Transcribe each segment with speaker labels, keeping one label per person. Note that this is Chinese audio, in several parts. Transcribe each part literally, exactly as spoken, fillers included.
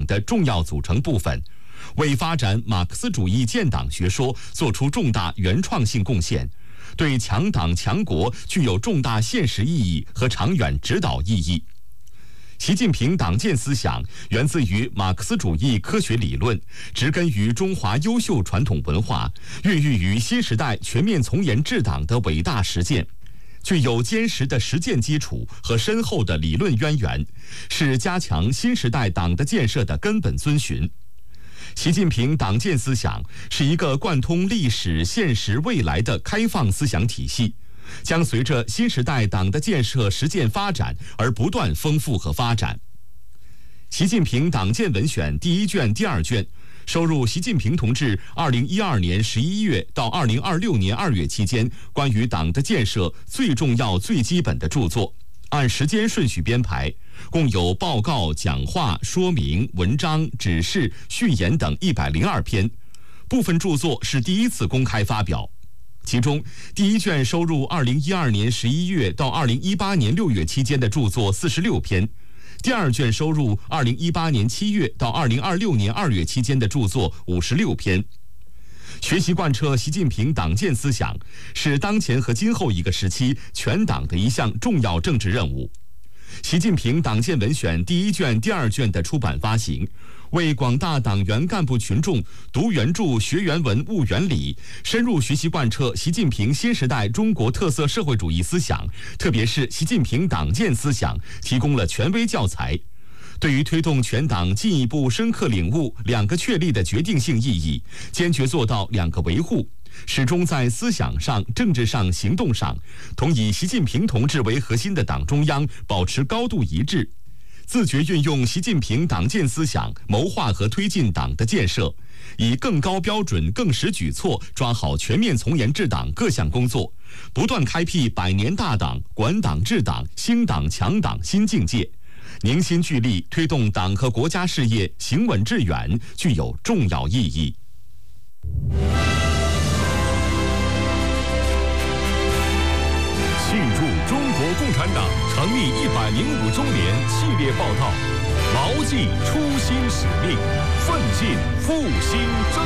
Speaker 1: 的重要组成部分，为发展马克思主义建党学说做出重大原创性贡献，对强党强国具有重大现实意义和长远指导意义。习近平党建思想源自于马克思主义科学理论，植根于中华优秀传统文化，孕育于新时代全面从严治党的伟大实践，具有坚实的实践基础和深厚的理论渊源，是加强新时代党的建设的根本遵循。习近平党建思想是一个贯通历史、现实、未来的开放思想体系，将随着新时代党的建设实践发展而不断丰富和发展。习近平党建文选第一卷、第二卷收入习近平同志二零一二年十一月到二零二六年二月期间关于党的建设最重要、最基本的著作，按时间顺序编排，共有报告、讲话、说明、文章、指示、序言等一百零二篇，部分著作是第一次公开发表。其中，第一卷收入二零一二年十一月到二零一八年六月期间的著作四十六篇，第二卷收入二零一八年七月到二零二六年二月期间的著作五十六篇。学习贯彻习近平党建思想，是当前和今后一个时期全党的一项重要政治任务。习近平党建文选第一卷、第二卷的出版发行，为广大党员干部群众读原著、学原文、悟原理，深入学习贯彻习近平新时代中国特色社会主义思想，特别是习近平党建思想，提供了权威教材。对于推动全党进一步深刻领悟两个确立的决定性意义，坚决做到两个维护，始终在思想上、政治上、行动上，同以习近平同志为核心的党中央保持高度一致，自觉运用习近平党建思想，谋划和推进党的建设，以更高标准、更实举措抓好全面从严治党各项工作，不断开辟百年大党、管党治党、兴党强党新境界，凝心聚力推动党和国家事业行稳致远，具有重要意义。
Speaker 2: 庆祝中国共产党成立一百零五周年系列报道，牢记初心使命，奋进复兴征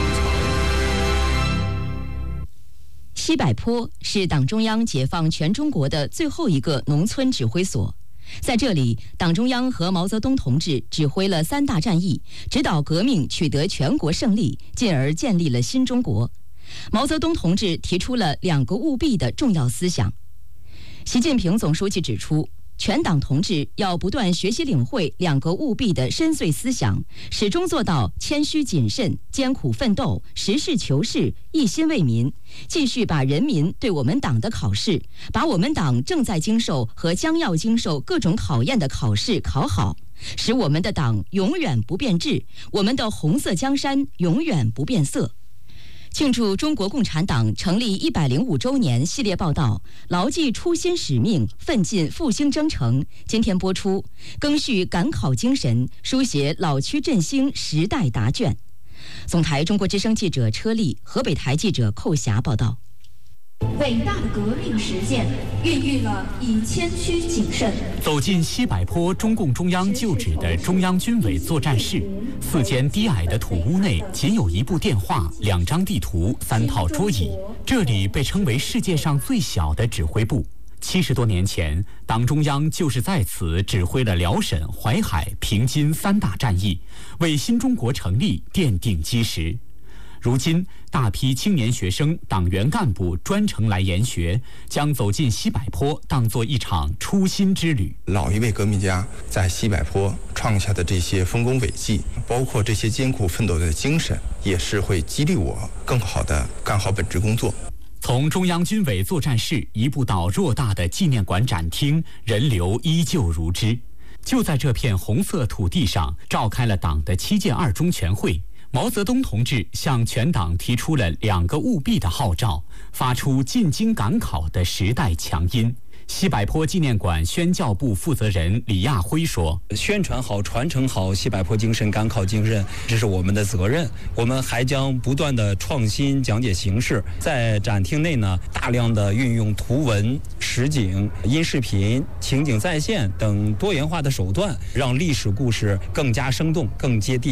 Speaker 2: 程。
Speaker 3: 西柏坡是党中央解放全中国的最后一个农村指挥所，在这里，党中央和毛泽东同志指挥了三大战役，指导革命取得全国胜利，进而建立了新中国。毛泽东同志提出了两个务必的重要思想。习近平总书记指出，全党同志要不断学习领会两个务必的深邃思想，始终做到谦虚谨慎、艰苦奋斗、实事求是、一心为民，继续把人民对我们党的考试，把我们党正在经受和将要经受各种考验的考试考好，使我们的党永远不变质，我们的红色江山永远不变色。庆祝中国共产党成立一百零五周年系列报道，牢记初心使命，奋进复兴征程，今天播出，赓续赶考精神，书写老区振兴时代答卷。总台中国之声记者车丽，河北台记者寇霞报道。
Speaker 4: 伟大的革命实践孕育了以谦虚谨慎
Speaker 5: 走进西柏坡中共中央旧址的中央军委作战室，四间低矮的土屋内仅有一部电话、两张地图、三套桌椅，这里被称为世界上最小的指挥部。七十多年前，党中央就是在此指挥了辽沈、淮海、平津三大战役，为新中国成立奠定基石。如今，大批青年学生、党员干部专程来研学，将走进西柏坡当作一场初心之旅。
Speaker 6: 老一辈革命家在西柏坡创下的这些丰功伟绩，包括这些艰苦奋斗的精神，也是会激励我更好地干好本职工作。
Speaker 5: 从中央军委作战室移步到偌大的纪念馆展厅，人流依旧如织。就在这片红色土地上，召开了党的七届二中全会。毛泽东同志向全党提出了两个务必的号召，发出进京赶考的时代强音。西柏坡纪念馆宣教部负责人李亚辉说：“
Speaker 7: 宣传好、传承好西柏坡精神、赶考精神，这是我们的责任。我们还将不断的创新讲解形式，在展厅内呢，大量的运用图文、实景、音视频、情景再现等多元化的手段，让历史故事更加生动、更接地。”